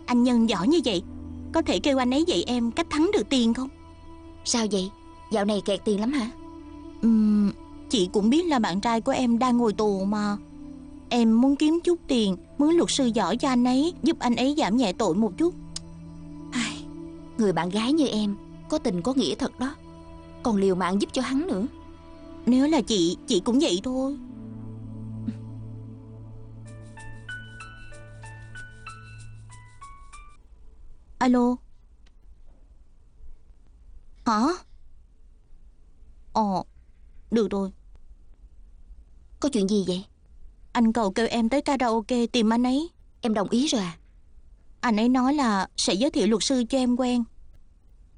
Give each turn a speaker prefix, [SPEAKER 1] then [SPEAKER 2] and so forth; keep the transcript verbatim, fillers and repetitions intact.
[SPEAKER 1] Anh Nhân giỏi như vậy, có thể kêu anh ấy dạy em cách thắng được tiền không?
[SPEAKER 2] Sao vậy? Dạo này kẹt tiền lắm hả?
[SPEAKER 1] Ừm, chị cũng biết là bạn trai của em đang ngồi tù mà. Em muốn kiếm chút tiền, mướn luật sư giỏi cho anh ấy, giúp anh ấy giảm nhẹ tội một chút.
[SPEAKER 2] Ai, người bạn gái như em có tình có nghĩa thật đó, còn liều mạng giúp cho hắn nữa.
[SPEAKER 1] Nếu là chị, chị cũng vậy thôi. Alo. Hả? Ồ, được rồi.
[SPEAKER 2] Có chuyện gì vậy?
[SPEAKER 1] Anh Cầu kêu em tới karaoke tìm anh ấy.
[SPEAKER 2] Em đồng ý rồi à?
[SPEAKER 1] Anh ấy nói là sẽ giới thiệu luật sư cho em quen.